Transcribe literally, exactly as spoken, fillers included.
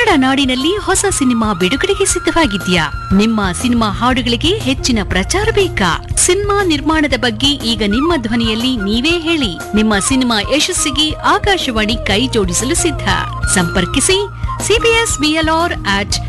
ಕನ್ನಡ ನಾಡಿನಲ್ಲಿ ಹೊಸ ಸಿನಿಮಾ ಬಿಡುಗಡೆಗೆ ಸಿದ್ಧವಾಗಿದ್ಯಾ? ನಿಮ್ಮ ಸಿನಿಮಾ ಹಾಡುಗಳಿಗೆ ಹೆಚ್ಚಿನ ಪ್ರಚಾರ ಬೇಕಾ? ಸಿನಿಮಾ ನಿರ್ಮಾಣದ ಬಗ್ಗೆ ಈಗ ನಿಮ್ಮ ಧ್ವನಿಯಲ್ಲಿ ನೀವೇ ಹೇಳಿ. ನಿಮ್ಮ ಸಿನಿಮಾ ಯಶಸ್ಸಿಗೆ ಆಕಾಶವಾಣಿ ಕೈ ಜೋಡಿಸಲು ಸಿದ್ಧ. ಸಂಪರ್ಕಿಸಿ ಸಿಬಿಎಸ್ ಬಿಎಲ್ಆರ್ ಅಟ್